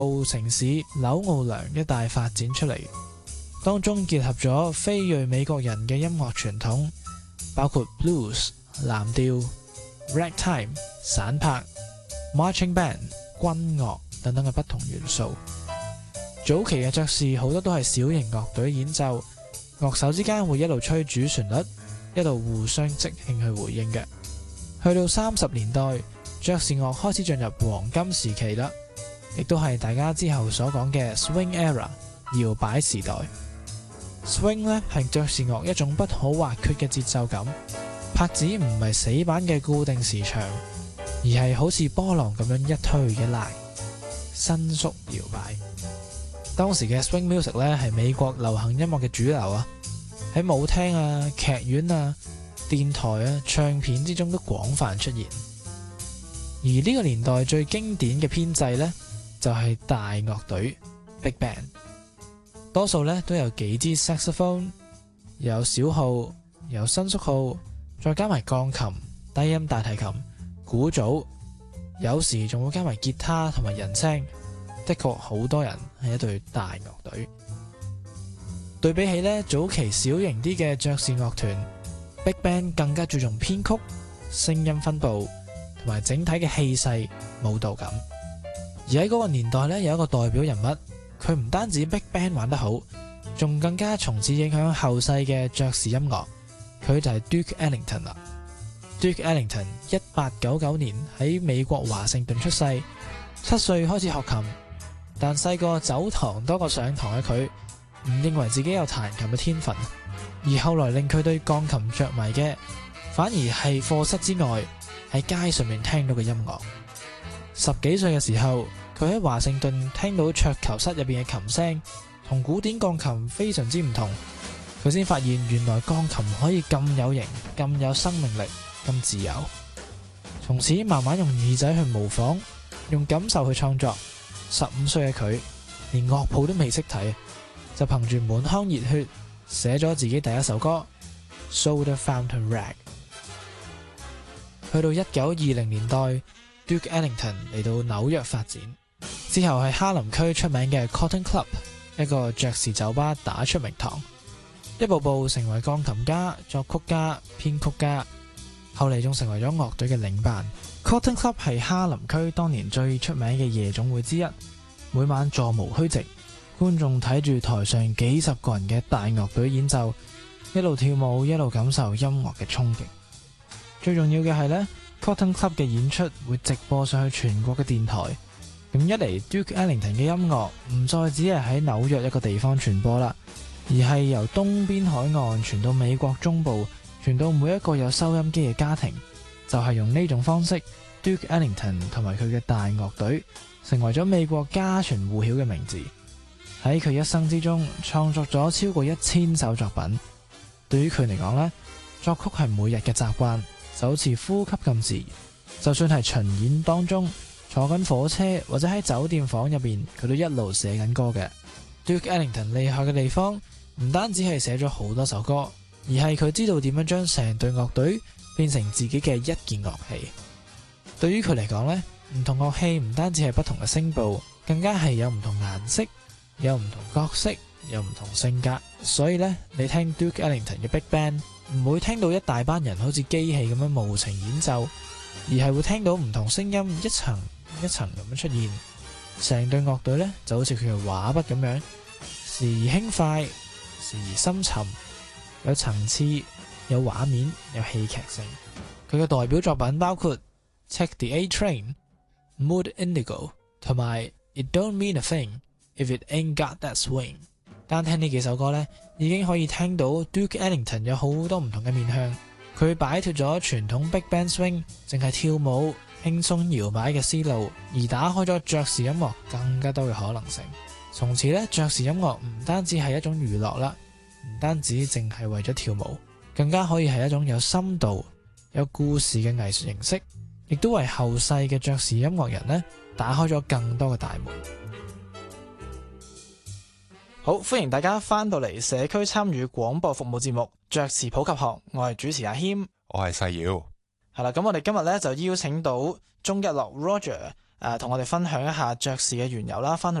澳城市紐奧良一帶發展出嚟，當中結合咗非裔美國人嘅音樂傳統，包括 blues 藍調、ragtime 散拍、marching band 軍樂等等嘅不同元素。早期嘅爵士好多都係小型樂隊演奏，樂手之間會一路吹主旋律，一路互相即興去回應嘅。去到30年代，爵士樂開始進入黃金時期啦，亦都係大家之後所講嘅 swing era 搖擺時代。swing 呢係爵士樂一種不可或缺嘅節奏感，拍子唔係死板嘅固定時長，而係好似波浪咁樣一推一拉，伸縮搖擺。當時嘅 swing music 呢係美國流行音樂嘅主流啊，喺舞廳啊、劇院啊、電台啊、唱片之中都廣泛出現。而呢個年代最經典嘅編制呢，就係大樂隊 Big Band， 多數呢都有幾支 saxophone， 有小號，有伸縮號，再加埋鋼琴、低音大提琴、鼓組，有時仲會加埋吉他同埋人聲。的確好多人係一隊大樂隊。對比起呢早期小型啲嘅爵士樂團， Big Band 更加注重編曲、聲音分佈同埋整體嘅氣勢、舞蹈感。而喺嗰個年代呢，有一個代表人物，佢唔單止 Big Band 玩得好，仲更加從此影響後世嘅爵士音樂。佢就係 Duke Ellington 啦。Duke Ellington 1899年喺美國華盛頓出世，7歲開始學琴。但細個走堂多過上堂嘅佢，唔認為自己有彈琴嘅天分，而後來令佢對鋼琴着迷嘅，反而係課室之外喺街上面聽到嘅音樂。10幾歲嘅時候，佢喺華盛頓聽到桌球室入邊嘅琴聲同古典鋼琴非常之唔同，佢先發現原來鋼琴可以咁有型、咁有生命力、咁自由。從此慢慢用耳仔去模仿，用感受去創作。15歲嘅佢連樂譜都未識睇，就憑住滿腔熱血寫咗自己第一首歌《Soda Fountain Rag》。去到1920年代， Duke Ellington 嚟到紐約發展，之後喺哈林區出名嘅 Cotton Club 一個爵士酒吧打出名堂，一步步成為鋼琴家、作曲家、編曲家，後嚟仲成為咗樂隊嘅領班。Cotton Club 係哈林區當年最出名嘅夜總會之一，每晚座無虛席，觀眾睇住台上幾十個人嘅大樂隊演奏，一路跳舞一路感受音樂嘅衝擊。最重要嘅係呢， Cotton Club 嘅演出會直播上去全國嘅電台，咁一嚟 Duke Ellington 嘅音樂唔再只係喺紐約一個地方傳播啦，而係由東邊海岸傳到美國中部，傳到每一個有收音機嘅家庭。就係用呢種方式， Duke Ellington 同埋佢嘅大樂隊成為咗美國家傳戶曉嘅名字。喺佢一生之中創作咗超過1000首作品。對於佢嚟講呢，作曲係每日嘅習慣，就好似呼吸咁自然。就算係巡演當中，坐緊火車或者喺酒店房入邊，佢都一路寫緊歌嘅。Duke Ellington 厲害嘅地方唔單止係寫咗好多首歌，而係佢知道點樣將成隊樂隊變成自己嘅一件樂器。對於佢嚟講呢，唔同樂器唔單止係不同嘅聲部，更加係有唔同顏色，有唔同角色，有唔同性格。所以呢，你聽 Duke Ellington 嘅 Big Band 唔會聽到一大班人好似機器咁樣無情演奏，而係會聽到唔同聲音一層一層咁樣出現。成隊樂隊呢，就好似佢嘅畫筆咁樣，時而輕快，時而深沉，有層次，有畫面，有戲劇性。佢嘅代表作品包括 Take the A Train、Mood Indigo 同埋 It Don't Mean a Thing If It Ain't Got That Swing。單聽呢幾首歌呢，已經可以聽到 Duke Ellington 有好多唔同嘅面向。佢擺脫咗傳統 Big Band Swing 淨係跳舞輕鬆搖擺嘅思路，而打開咗爵士音樂更加多嘅可能性。從此呢，爵士音樂唔單止係一種娛樂啦，唔單止淨係為咗跳舞，更加可以係一種有深度、有故事嘅藝術形式，亦都為後世嘅爵士音樂人呢打開咗更多嘅大門。好，歡迎大家翻到嚟社區參與廣播服務節目《爵士普及學》，我係主持阿謙， 我係細耀。 係啦，咁我哋今日咧就邀請到鍾一諾 Roger 同我哋分享一下爵士嘅緣由啦。翻去